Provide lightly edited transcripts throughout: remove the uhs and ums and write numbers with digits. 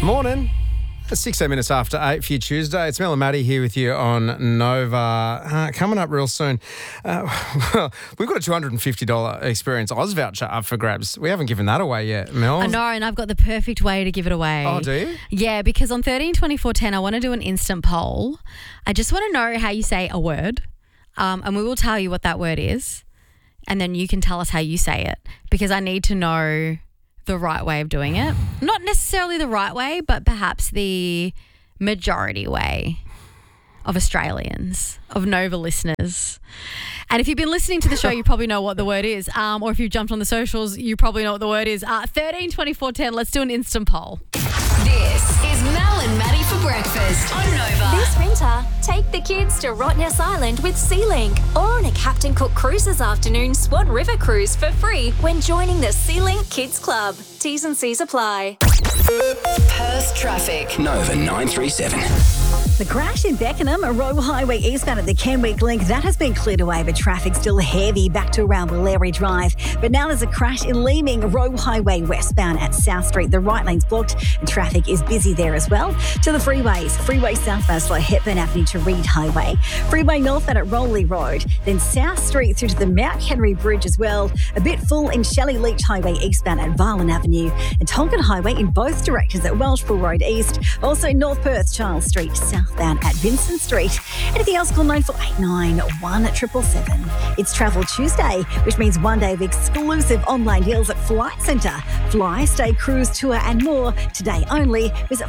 Morning. 16 minutes after 8 for your Tuesday. It's Mel and Maddie here with you on Nova. Coming up real soon. Well, we've got a $250 Experience Oz voucher up for grabs. We haven't given that away yet, Mel. I know, and I've got the perfect way to give it away. Oh, do you? Yeah, because on 13 24 10, I want to do an instant poll. I just want to know how you say a word, and we will tell you what that word is, and then you can tell us how you say it, because I need to know the right way of doing it. Not necessarily the right way, but perhaps the majority way of Australians, of Nova listeners. And if you've been listening to the show, you probably know what the word is. Or if you've jumped on the socials, you probably know what the word is. 13 24 10, let's do an instant poll. This is Mel and Maddie for breakfast on Nova. This winter, take the kids to Rottnest Island with SeaLink or on a Captain Cook Cruises afternoon Swan River cruise for free when joining the SeaLink Kids Club. T's and C's apply. Perth traffic. Nova 937. The crash in Beckenham, a Roe Highway eastbound at the Kenwick Link, that has been cleared away, but traffic still heavy back to around Walleri Drive. But now there's a crash in Leeming, Roe Highway westbound at South Street. The right lane's blocked and traffic is busy there as well. To the freeways, freeway southbound slow Hepburn Avenue to Reed Highway, freeway northbound at Rowley Road, then South Street through to the Mount Henry Bridge as well. A bit full in Shelley Leach Highway eastbound at Varlin Avenue, and Tonkin Highway in both directions at Welshpool Road East. Also North Perth, Charles Street, southbound at Vincent Street. Anything else, call 9489 777. It's Travel Tuesday, which means one day of exclusive online deals at Flight Centre. Fly, stay, cruise, tour and more. Today only. Visit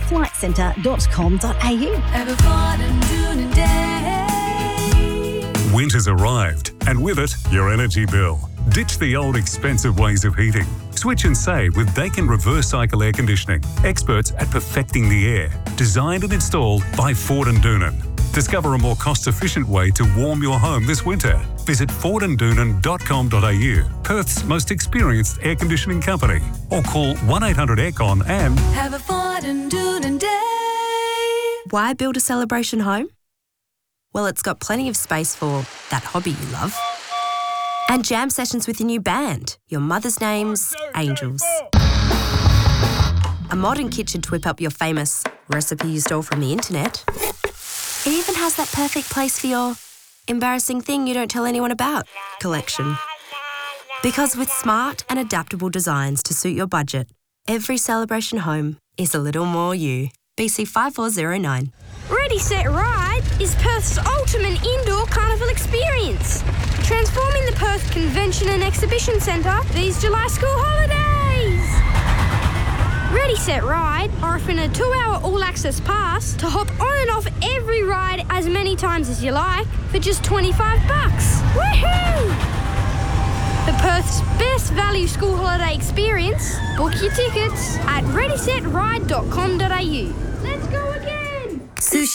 flightcentre.com.au. Winter's arrived, and with it, your energy bill. Ditch the old expensive ways of heating. Switch and save with Daikin Reverse Cycle Air Conditioning. Experts at perfecting the air. Designed and installed by Ford & Doonan. Discover a more cost-efficient way to warm your home this winter. Visit fordanddoonan.com.au, Perth's most experienced air conditioning company. Or call 1-800-AIRCON and Have a Ford and Doonan day. Why build a celebration home? Well, it's got plenty of space for that hobby you love. And jam sessions with your new band, your mother's name's Angels. A modern kitchen to whip up your famous recipe you stole from the internet. It even has that perfect place for your embarrassing thing you don't tell anyone about collection. Because with smart and adaptable designs to suit your budget, every celebration home is a little more you. BC 5409. Ready, Set, Ride is Perth's ultimate indoor carnival experience. Transforming the Perth Convention and Exhibition Centre these July school holidays. Ready, Set, Ride are offering a 2-hour all-access pass to hop on and off every ride as many times as you like for just $25. Woohoo! For Perth's best value school holiday experience, book your tickets at readysetride.com.au. Let's go again! Sushi.